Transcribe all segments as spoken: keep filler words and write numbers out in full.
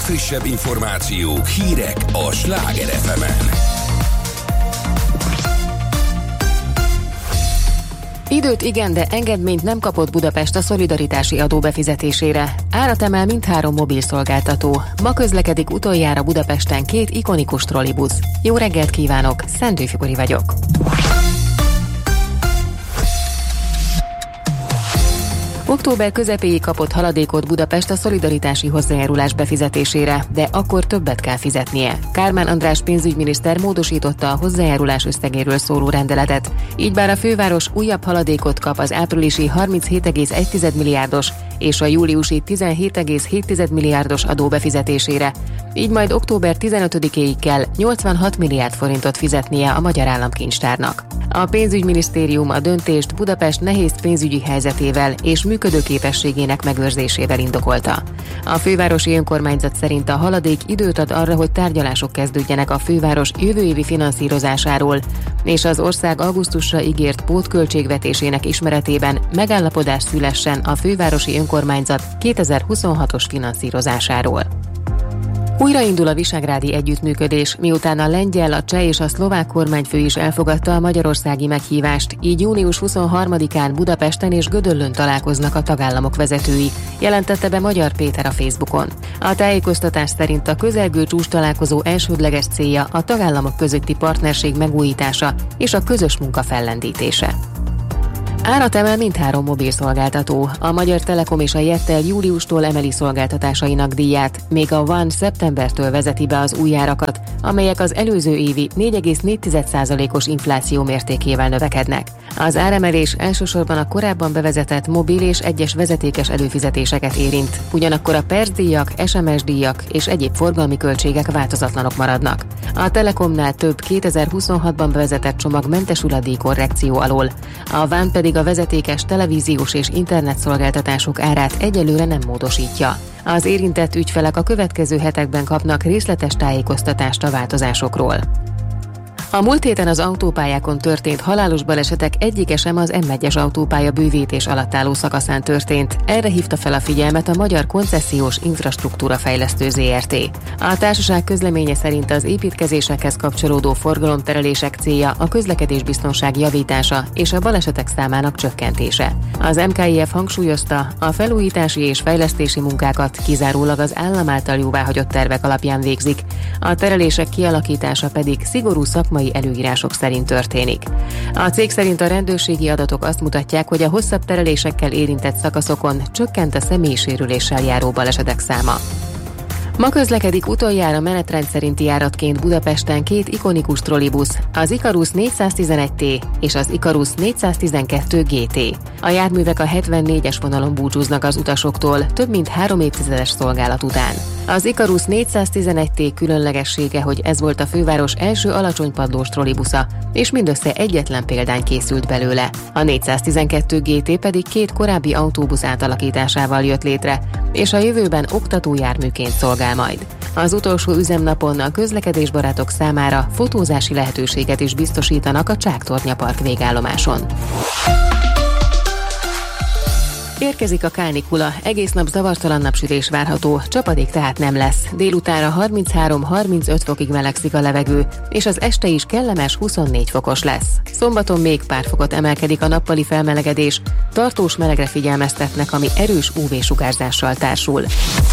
legfrissebb információk, hírek a Sláger ef emen. Időt igen, de engedményt nem kapott Budapest a szolidaritási adó befizetésére. Árat emel mindhárom mobilszolgáltató. Ma közlekedik utoljára Budapesten két ikonikus trollibusz. Jó reggelt kívánok, Szentő Fikori vagyok. Október közepéig kapott haladékot Budapest a szolidaritási hozzájárulás befizetésére, de akkor többet kell fizetnie. Kármán András pénzügyminiszter módosította a hozzájárulás összegéről szóló rendeletet. Így bár a főváros újabb haladékot kap az áprilisi harminchét egész egy milliárdos és a júliusi tizenhét egész hét milliárdos adó befizetésére. Így majd október tizenötödikéig kell nyolcvanhat milliárd forintot fizetnie a Magyar Államkincstárnak. A pénzügyminisztérium a döntést Budapest nehéz pénzügyi helyzetével és működőképességének megőrzésével indokolta. A fővárosi önkormányzat szerint a haladék időt ad arra, hogy tárgyalások kezdődjenek a főváros jövő évi finanszírozásáról, és az ország augusztusra ígért pótköltségvetésének ismeretében megállapodás szülessen a fővárosi önkormányzat kétezer-huszonhatos finanszírozásáról. Újraindul a visegrádi együttműködés, miután a lengyel, a cseh és a szlovák kormányfő is elfogadta a magyarországi meghívást, így június huszonharmadikán Budapesten és Gödöllőn találkoznak a tagállamok vezetői, jelentette be Magyar Péter a Facebookon. A tájékoztatás szerint a közelgő csúcstalálkozó elsődleges célja a tagállamok közötti partnerség megújítása és a közös munka fellendítése. Árat emel mindhárom mobilszolgáltató. A Magyar Telekom és a Jettel júliustól emeli szolgáltatásainak díját, még a One szeptembertől vezeti be az új árakat, amelyek az előző évi négy egész négy százalékos infláció mértékével növekednek. Az áremelés elsősorban a korábban bevezetett mobil és egyes vezetékes előfizetéseket érint, ugyanakkor a percdíjak, es em es díjak és egyéb forgalmi költségek változatlanok maradnak. A Telekomnál több kétezer-huszonhatban bevezetett csomag mentesül a díjkorrekció alól, a One pedig a vezetékes televíziós és internetszolgáltatások árát egyelőre nem módosítja. Az érintett ügyfelek a következő hetekben kapnak részletes tájékoztatást a változásokról. A múlt héten az autópályákon történt halálos balesetek egyike sem az em egyes autópálya bővítés alatt álló szakaszán történt. Erre hívta fel a figyelmet a Magyar Koncesziós Infrastruktúra Fejlesztő zé er té. A társaság közleménye szerint az építkezésekhez kapcsolódó forgalomterelések célja a közlekedésbiztonság javítása és a balesetek számának csökkentése. Az em ká i ef hangsúlyozta, a felújítási és fejlesztési munkákat kizárólag az állam által jóváhagyott tervek alapján végzik, a terelések kialakítása pedig szigorú szakmai előírások szerint történik. A cég szerint a rendőrségi adatok azt mutatják, hogy a hosszabb terelésekkel érintett szakaszokon csökkent a személysérüléssel járó balesetek száma. Ma közlekedik utoljára menetrend szerinti járatként Budapesten két ikonikus trollibusz, az Ikarus négyszáztizenegy té és az Ikarus négyszáztizenkettő gé té. A járművek a hetvennégyes vonalon búcsúznak az utasoktól, több mint három évtizedes szolgálat után. Az Ikarus négyszáztizenegy té különlegessége, hogy ez volt a főváros első alacsonypadlós trollibusza, és mindössze egyetlen példány készült belőle. A négyszáztizenkettő gé té pedig két korábbi autóbusz átalakításával jött létre, és a jövőben oktatójárműként szolgál majd. Az utolsó üzemnapon a közlekedésbarátok számára fotózási lehetőséget is biztosítanak a Csáktornya Park végállomáson. Érkezik a kánikula, egész nap zavartalan napsütés várható, csapadék tehát nem lesz. Délutánra harminchárom-harmincöt fokig melegszik a levegő, és az este is kellemes huszonnégy fokos lesz. Szombaton még pár fokot emelkedik a nappali felmelegedés, tartós melegre figyelmeztetnek, ami erős ú vé-sugárzással társul.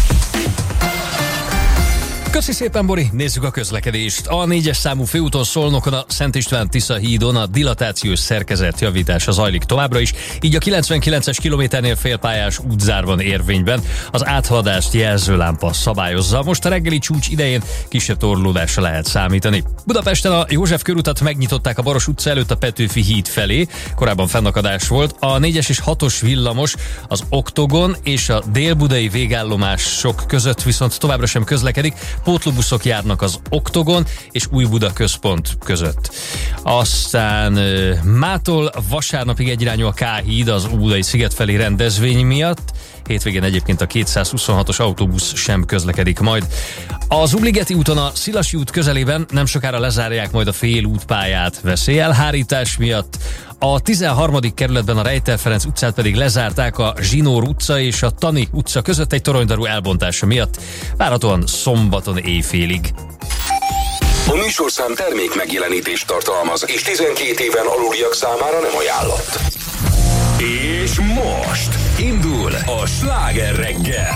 Köszi szépen, Bori! Nézzük a közlekedést. A négyes számú főúton Szolnokon a Szent István-Tisza hídon a dilatációs szerkezet javítása zajlik továbbra is, így a kilencvenkilences kilométernél félpályás útzár van érvényben. Az áthaladást jelzőlámpa szabályozza. Most a reggeli csúcs idején kisebb torlódásra lehet számítani. Budapesten a József körútat megnyitották a Baros utca előtt a Petőfi híd felé. Korábban fennakadás volt. A négyes és hatos villamos az Oktogon és a délbudai végállomások között viszont továbbra sem közlekedik. Pótlóbuszok járnak az Oktogon és Újbuda központ között. Aztán mától vasárnapig egyirányú a K-híd az Óbudai sziget felé rendezvény miatt. Hétvégén egyébként a kétszázhuszonhatos autóbusz sem közlekedik majd. Az Ugligeti úton a Szilasi út közelében nem sokára lezárják majd a félútpályát veszélyelhárítás miatt. A tizenharmadik kerületben a Rejter Ferenc utcát pedig lezárták a Zsinór utca és a Tani utca között egy toronydaru elbontása miatt, várhatóan szombaton éjfélig. A műsorszám termék megjelenítést tartalmaz, és tizenkét éven aluliak számára nem ajánlott. És most indul a Sláger reggel.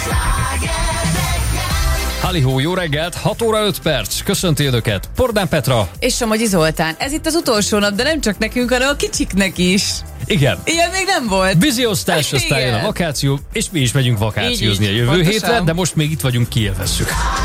Halihó, jó reggelt, hat óra öt perc, köszönti önöket Pordán Petra és Somogyi Zoltán. Ez itt az utolsó nap, de nem csak nekünk, hanem a kicsiknek is. Igen. Ilyen még nem volt. Bizi osztás, aztán jön a vakáció, és mi is megyünk vakációzni a jövő pontosan. hétre, de most még itt vagyunk, kielvesszük.